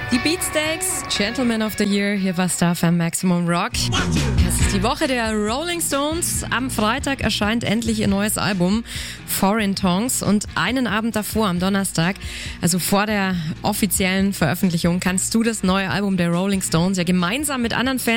Die Beatsteaks, Gentleman of the Year, hier war StarFM Maximum Rock. Das ist die Woche der Rolling Stones. Am Freitag erscheint endlich ihr neues Album Foreign Tongues und einen Abend davor, am Donnerstag, also vor der offiziellen Veröffentlichung, kannst du das neue Album der Rolling Stones ja gemeinsam mit anderen Fans